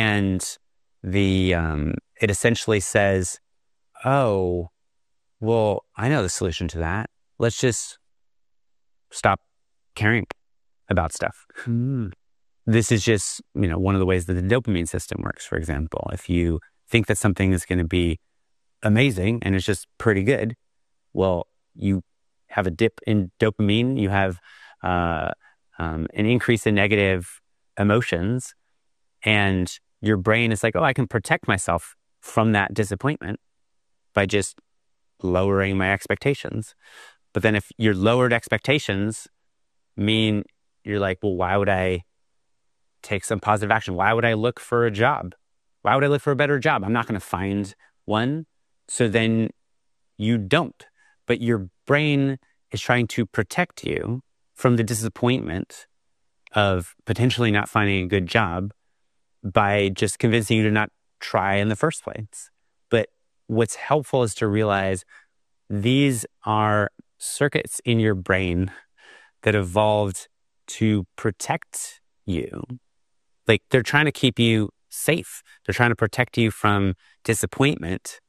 And it essentially says, oh, well, I know the solution to that. Let's just stop caring about stuff. This is just, one of the ways that the dopamine system works, for example. If you think that something is going to be amazing and it's just pretty good, well, you have a dip in dopamine, you have an increase in negative emotions, and your brain is like, oh, I can protect myself from that disappointment by just lowering my expectations. But then if your lowered expectations mean you're like, well, why would I take some positive action? Why would I look for a job? Why would I look for a better job? I'm not going to find one. So then you don't. But your brain is trying to protect you from the disappointment of potentially not finding a good job by just convincing you to not try in the first place. But what's helpful is to realize these are circuits in your brain that evolved to protect you. Like, they're trying to keep you safe. They're trying to protect you from disappointment.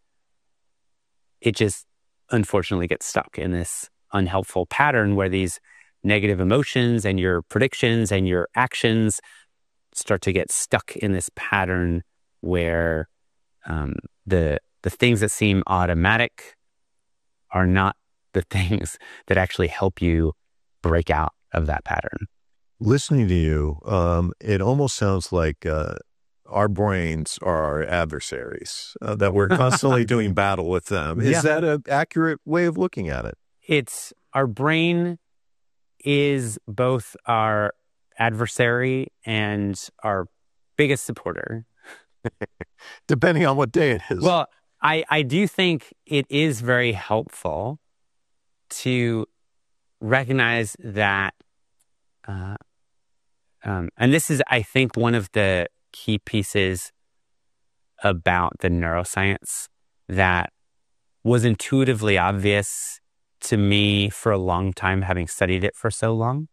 It just unfortunately gets stuck in this unhelpful pattern where these negative emotions and your predictions and your actions start to get stuck in this pattern where the things that seem automatic are not the things that actually help you break out of that pattern. Listening to you, it almost sounds like our brains are our adversaries, that we're constantly doing battle with them. Is that an accurate way of looking at it? It's our brain is both our adversary and our biggest supporter. Depending on what day it is. Well, I do think it is very helpful to recognize that, and this is, I think, one of the key pieces about the neuroscience that was intuitively obvious to me for a long time, having studied it for so long.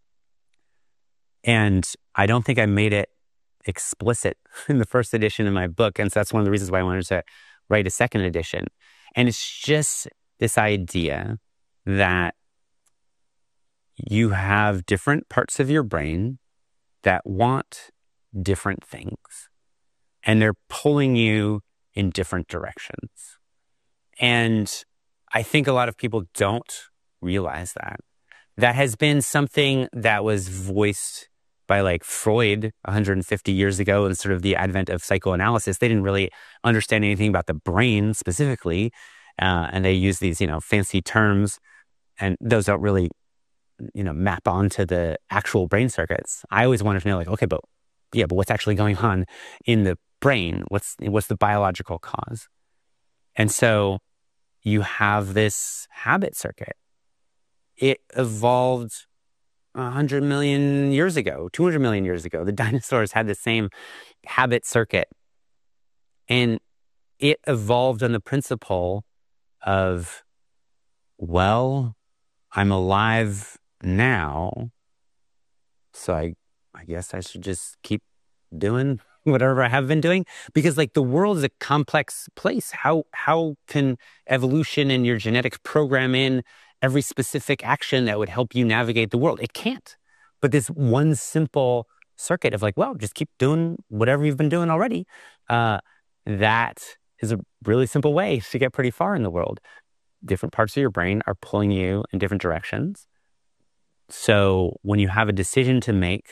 And I don't think I made it explicit in the first edition of my book. And so that's one of the reasons why I wanted to write a second edition. And it's just this idea that you have different parts of your brain that want different things, and they're pulling you in different directions. And I think a lot of people don't realize that. That has been something that was voiced by like Freud 150 years ago, and sort of the advent of psychoanalysis. They didn't really understand anything about the brain specifically, and they use these, fancy terms, and those don't really, map onto the actual brain circuits. I always wanted to know, like, okay, but what's actually going on in the brain? What's the biological cause? And so you have this habit circuit. It evolved 100 million years ago, 200 million years ago. The dinosaurs had the same habit circuit. And it evolved on the principle of, well, I'm alive now, so I guess I should just keep doing whatever I have been doing, because like the world is a complex place. How can evolution and your genetics program in every specific action that would help you navigate the world? It can't. But this one simple circuit of like, well, just keep doing whatever you've been doing already. That is a really simple way to get pretty far in the world. Different parts of your brain are pulling you in different directions. So when you have a decision to make,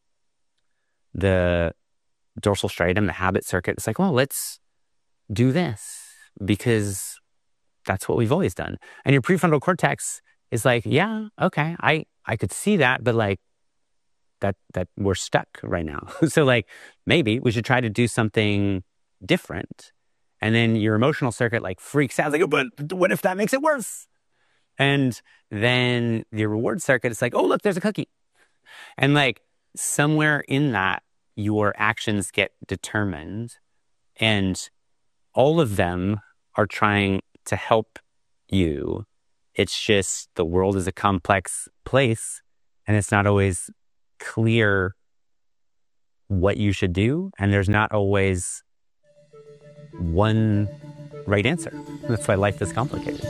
the dorsal striatum, the habit circuit, it's like, well, let's do this because that's what we've always done. And your prefrontal cortex is like, yeah, okay, I could see that, but like that we're stuck right now. So like maybe we should try to do something different. And then your emotional circuit like freaks out, like, oh, but what if that makes it worse? And then the reward circuit is like, oh, look, there's a cookie. And like somewhere in that, your actions get determined, and all of them are trying to help you. It's just the world is a complex place, and it's not always clear what you should do, and there's not always one right answer. That's why life is complicated.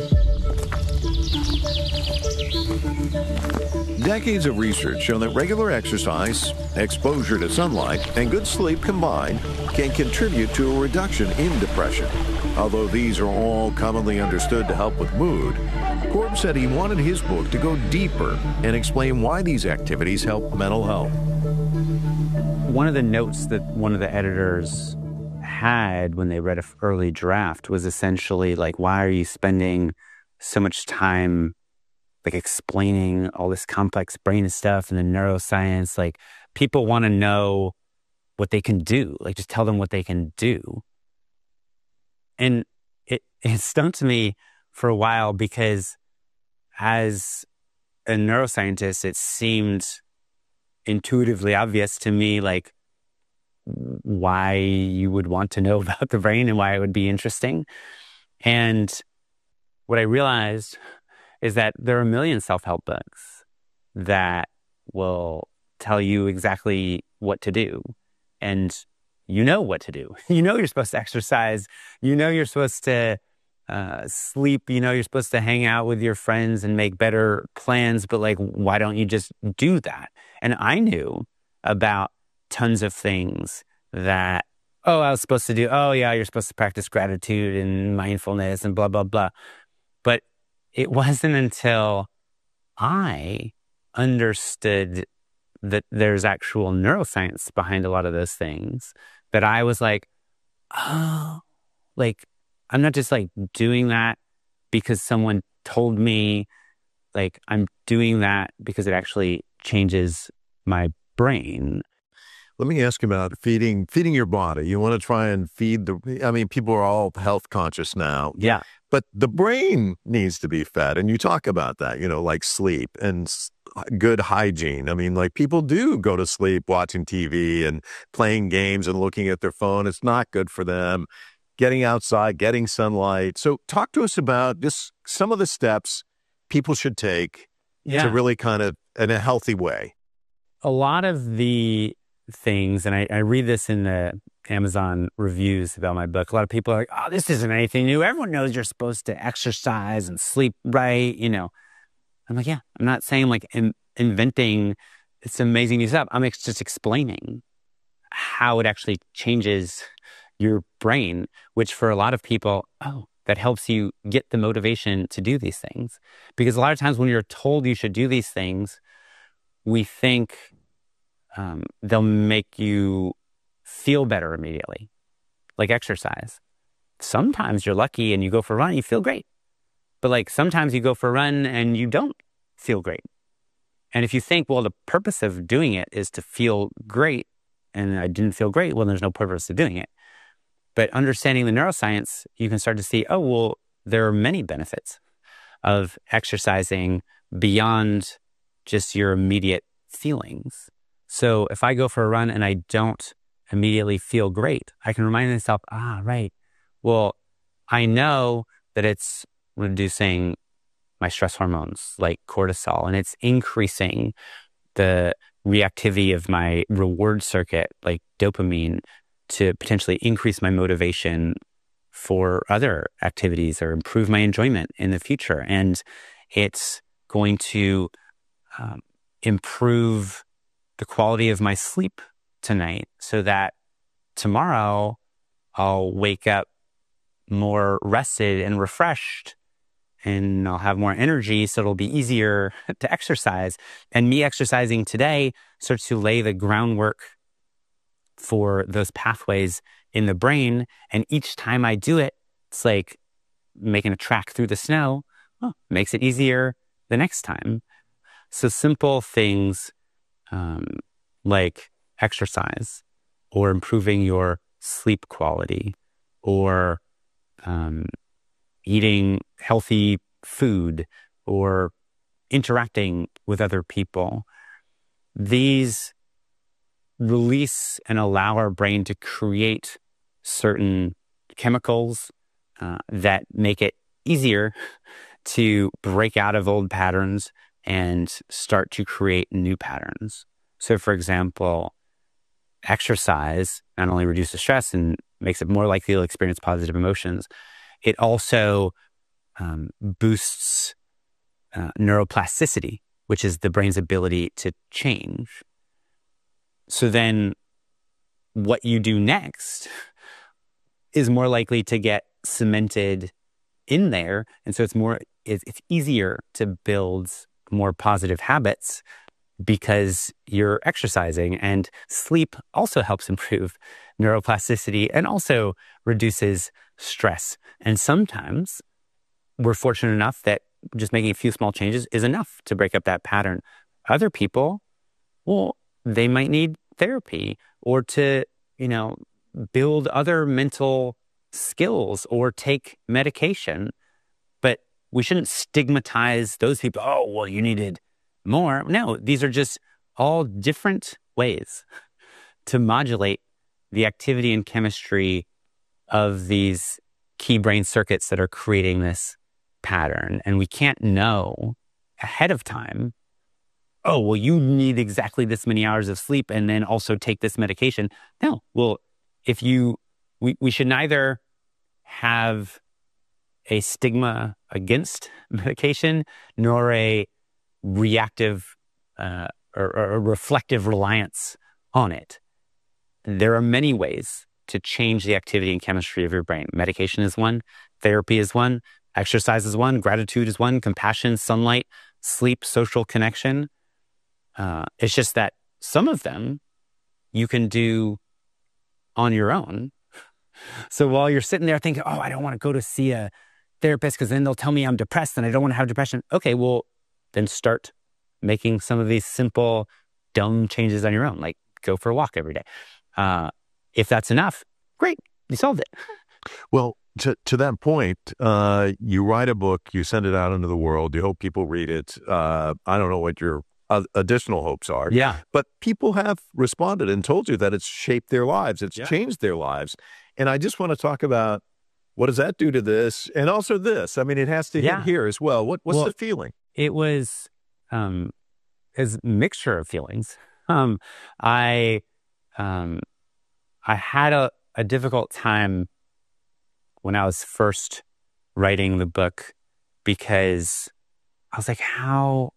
Decades of research show that regular exercise, exposure to sunlight, and good sleep combined can contribute to a reduction in depression. Although these are all commonly understood to help with mood, Korb said he wanted his book to go deeper and explain why these activities help mental health. One of the notes that one of the editors had when they read an early draft was essentially like, why are you spending so much time like explaining all this complex brain stuff and the neuroscience? Like, people want to know what they can do. Like, just tell them what they can do. And it stumped me for a while, because as a neuroscientist, it seemed intuitively obvious to me, like, why you would want to know about the brain and why it would be interesting. And what I realized is that there are a million self-help books that will tell you exactly what to do. And you know what to do. You know you're supposed to exercise. You know you're supposed to sleep. You know you're supposed to hang out with your friends and make better plans. But like, why don't you just do that? And I knew about tons of things that, I was supposed to do. Oh, yeah, you're supposed to practice gratitude and mindfulness and blah, blah, blah. But it wasn't until I understood that there's actual neuroscience behind a lot of those things that I was like, oh, like, I'm not just like doing that because someone told me. Like, I'm doing that because it actually changes my brain. Let me ask you about feeding your body. You want to try and feed people are all health conscious now. Yeah. But the brain needs to be fed. And you talk about that, like sleep and good hygiene. I mean, like, people do go to sleep watching TV and playing games and looking at their phone. It's not good for them. Getting outside, getting sunlight. So talk to us about just some of the steps people should take to really kind of, in a healthy way. A lot of the things, and I read this in the Amazon reviews about my book, a lot of people are like, oh, this isn't anything new. Everyone knows you're supposed to exercise and sleep right, I'm like, yeah, I'm not saying like inventing it's amazing new stuff. I'm just explaining how it actually changes your brain, which for a lot of people, that helps you get the motivation to do these things. Because a lot of times when you're told you should do these things, we think they'll make you feel better immediately, like exercise. Sometimes you're lucky and you go for a run and you feel great. But like, sometimes you go for a run and you don't feel great. And if you think, well, the purpose of doing it is to feel great, and I didn't feel great, well, there's no purpose to doing it. But understanding the neuroscience, you can start to see, there are many benefits of exercising beyond just your immediate feelings. So if I go for a run and I don't immediately feel great, I can remind myself, right. Well, I know that it's reducing my stress hormones like cortisol, and it's increasing the reactivity of my reward circuit like dopamine to potentially increase my motivation for other activities or improve my enjoyment in the future. And it's going to improve the quality of my sleep tonight so that tomorrow I'll wake up more rested and refreshed, and I'll have more energy, so it'll be easier to exercise. And me exercising today starts to lay the groundwork for those pathways in the brain. And each time I do it, it's like making a track through the snow. Makes it easier the next time. So simple things like exercise, or improving your sleep quality, or eating healthy food, or interacting with other people. These release and allow our brain to create certain chemicals that make it easier to break out of old patterns and start to create new patterns. So, for example, exercise not only reduces stress and makes it more likely to experience positive emotions, it also boosts neuroplasticity, which is the brain's ability to change. So then what you do next is more likely to get cemented in there. And so it's easier to build more positive habits because you're exercising. And sleep also helps improve neuroplasticity and also reduces stress. And sometimes we're fortunate enough that just making a few small changes is enough to break up that pattern. Other people, well, they might need therapy or to, build other mental skills or take medication. But we shouldn't stigmatize those people. Oh, well, you needed more. No, these are just all different ways to modulate the activity and chemistry of these key brain circuits that are creating this pattern. And we can't know ahead of time, oh, well, you need exactly this many hours of sleep and then also take this medication. No, well, we should neither have a stigma against medication nor a reactive or a reflective reliance on it. There are many ways to change the activity and chemistry of your brain. Medication is one, therapy is one, exercise is one, gratitude is one, compassion, sunlight, sleep, social connection. It's just that some of them you can do on your own. So while you're sitting there thinking, oh, I don't want to go to see a therapist because then they'll tell me I'm depressed and I don't want to have depression. Okay, well, then start making some of these simple, dumb changes on your own, like go for a walk every day. If that's enough, great, you solved it. Well, to that point, you write a book, you send it out into the world, you hope people read it. I don't know what your additional hopes are. Yeah. But people have responded and told you that it's shaped their lives. It's changed their lives. And I just want to talk about what does that do to this? And also this. I mean, it has to hit here as well. What's the feeling? It was a mixture of feelings. I had a difficult time when I was first writing the book because I was like, how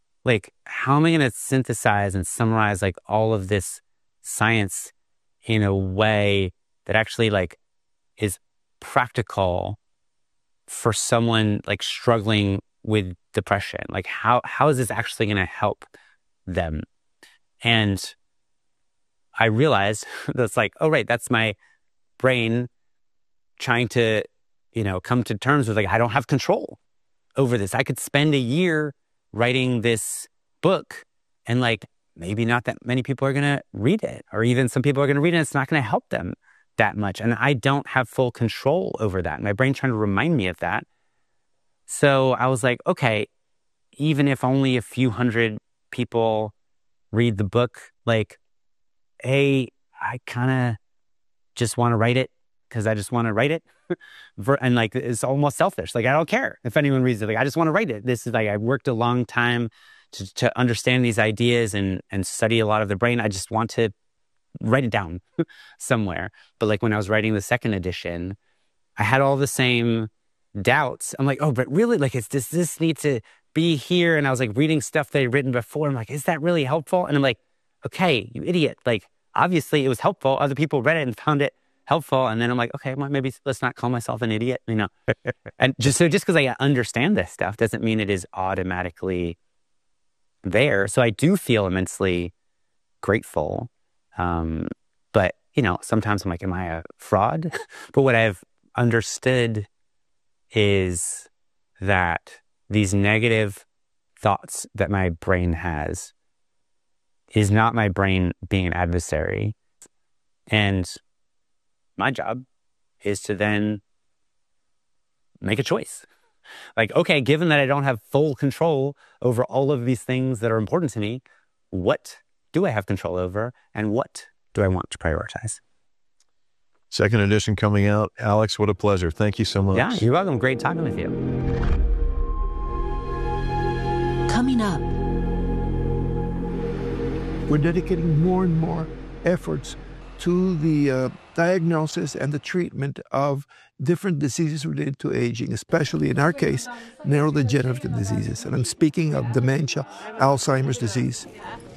am I going to synthesize and summarize like all of this science in a way that actually like is practical for someone like struggling with depression? Like how is this actually going to help them? And I realized that's like, oh, right, that's my brain trying to, come to terms with like, I don't have control over this. I could spend a year writing this book and like maybe not that many people are going to read it, or even some people are going to read it and it's not going to help them that much. And I don't have full control over that. My brain's trying to remind me of that. So I was like, okay, even if only a few hundred people read the book, like, hey, I kind of just want to write it because I just want to write it. And like, it's almost selfish. Like, I don't care if anyone reads it. Like, I just want to write it. This is like, I worked a long time to understand these ideas and study a lot of the brain. I just want to write it down somewhere. But like when I was writing the second edition, I had all the same doubts. I'm like, oh, but really, like, does this need to be here? And I was like reading stuff they'd written before. I'm like, is that really helpful? And I'm like, okay, you idiot. Like, obviously it was helpful. Other people read it and found it helpful. And then I'm like, okay, well, maybe let's not call myself an idiot, And just because I understand this stuff doesn't mean it is automatically there. So I do feel immensely grateful. But, sometimes I'm like, am I a fraud? But what I've understood is that these negative thoughts that my brain has is not my brain being an adversary. And my job is to then make a choice. Like, okay, given that I don't have full control over all of these things that are important to me, what do I have control over and what do I want to prioritize? Second edition coming out. Alex, what a pleasure. Thank you so much. Yeah, you're welcome. Great talking with you. Coming up. We're dedicating more and more efforts to the diagnosis and the treatment of different diseases related to aging, especially in our case, neurodegenerative diseases. And I'm speaking of dementia, Alzheimer's disease,